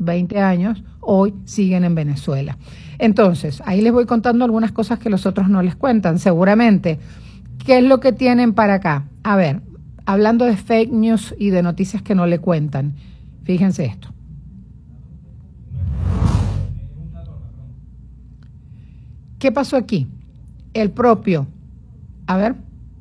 20 años, hoy siguen en Venezuela. Entonces, ahí les voy contando algunas cosas que los otros no les cuentan, seguramente. ¿Qué es lo que tienen para acá? A ver, hablando de fake news y de noticias que no le cuentan, fíjense esto. ¿Qué pasó aquí? El propio, a ver,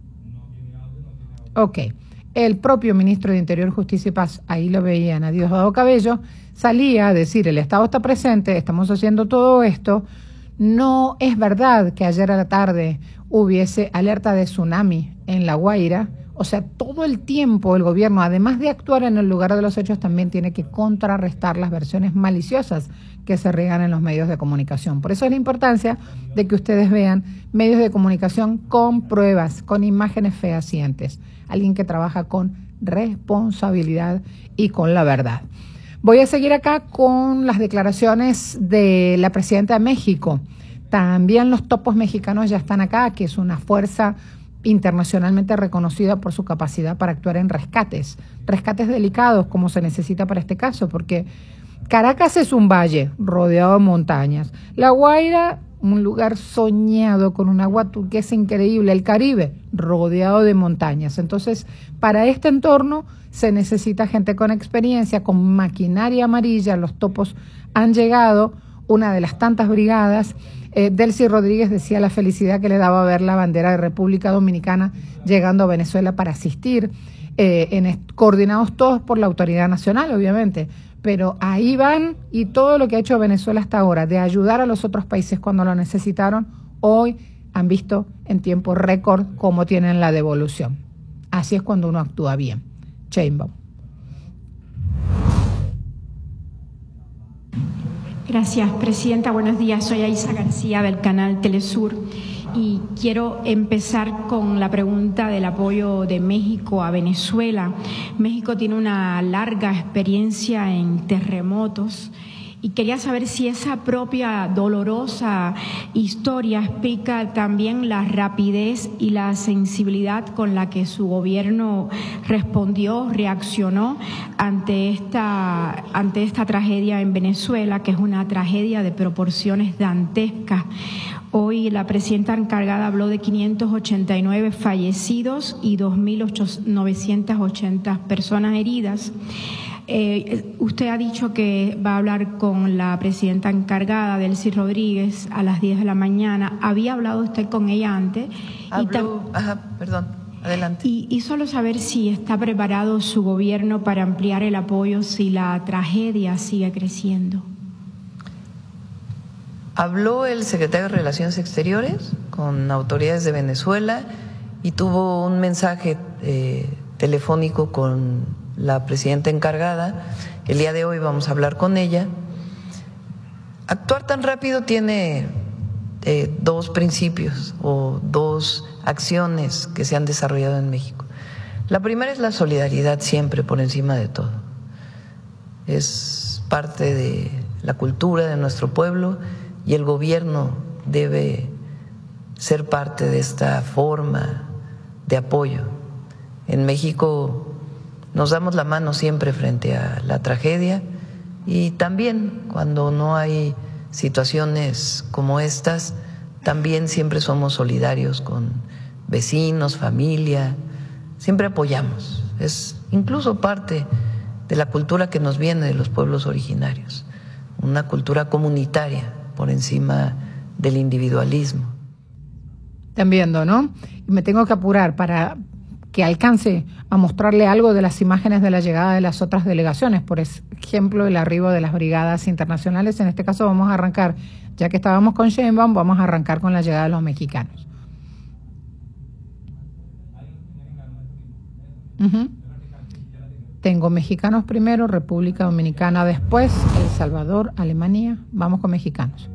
ok, el propio ministro de Interior, Justicia y Paz, ahí lo veían a Diosdado Cabello, salía a decir, el Estado está presente, estamos haciendo todo esto. No es verdad que ayer a la tarde hubiese alerta de tsunami en La Guaira. O sea, todo el tiempo el gobierno, además de actuar en el lugar de los hechos, también tiene que contrarrestar las versiones maliciosas que se riegan en los medios de comunicación. Por eso es la importancia de que ustedes vean medios de comunicación con pruebas, con imágenes fehacientes. Alguien que trabaja con responsabilidad y con la verdad. Voy a seguir acá con las declaraciones de la presidenta de México. También los topos mexicanos ya están acá, que es una fuerza internacionalmente reconocida por su capacidad para actuar en rescates delicados como se necesita para este caso, porque Caracas es un valle rodeado de montañas, La Guaira un lugar soñado con un agua turquesa increíble, el Caribe rodeado de montañas. Entonces, para este entorno se necesita gente con experiencia, con maquinaria amarilla. Los topos han llegado, una de las tantas brigadas. Delcy Rodríguez decía la felicidad que le daba ver la bandera de República Dominicana llegando a Venezuela para asistir, coordinados todos por la autoridad nacional, obviamente, pero ahí van, y todo lo que ha hecho Venezuela hasta ahora de ayudar a los otros países cuando lo necesitaron, hoy han visto en tiempo récord cómo tienen la devolución. Así es cuando uno actúa bien. Sheinbaum. Gracias, presidenta. Buenos días. Soy Aisa García del canal Telesur y quiero empezar con la pregunta del apoyo de México a Venezuela. México tiene una larga experiencia en terremotos y quería saber si esa propia dolorosa historia explica también la rapidez y la sensibilidad con la que su gobierno reaccionó ante esta tragedia en Venezuela, que es una tragedia de proporciones dantescas. Hoy la presidenta encargada habló de 589 fallecidos y 2.980 personas heridas. Usted ha dicho que va a hablar con la presidenta encargada, Delcy Rodríguez, a las 10 de la mañana. ¿Había hablado usted con ella antes? Perdón, adelante. Y solo saber si está preparado su gobierno para ampliar el apoyo si la tragedia sigue creciendo. Habló el secretario de Relaciones Exteriores con autoridades de Venezuela y tuvo un mensaje telefónico con la presidenta encargada. El día de hoy vamos a hablar con ella. Actuar tan rápido tiene dos principios o dos acciones que se han desarrollado en México. La primera es la solidaridad, siempre por encima de todo. Es parte de la cultura de nuestro pueblo y el gobierno debe ser parte de esta forma de apoyo. En México nos damos la mano siempre frente a la tragedia y también cuando no hay situaciones como estas, también siempre somos solidarios con vecinos, familia, siempre apoyamos. Es incluso parte de la cultura que nos viene de los pueblos originarios, una cultura comunitaria por encima del individualismo. Están viendo, ¿no? Me tengo que apurar para que alcance a mostrarle algo de las imágenes de la llegada de las otras delegaciones, por ejemplo, el arribo de las brigadas internacionales. En este caso vamos a arrancar, ya que estábamos con Sheinbaum, vamos a arrancar con la llegada de los mexicanos. Tengo mexicanos primero, República Dominicana después, El Salvador, Alemania. Vamos con mexicanos.